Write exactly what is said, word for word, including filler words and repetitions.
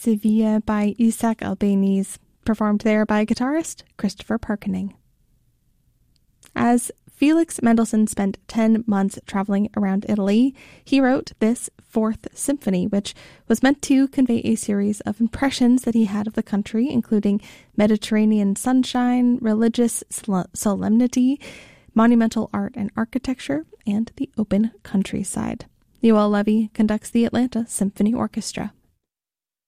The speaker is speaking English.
Sevilla by Isaac Albéniz, performed there by guitarist Christopher Parkening. As Felix Mendelssohn spent ten months traveling around Italy, he wrote this Fourth Symphony, which was meant to convey a series of impressions that he had of the country, including Mediterranean sunshine, religious solemnity, monumental art and architecture, and the open countryside. Yoel Levy conducts the Atlanta Symphony Orchestra.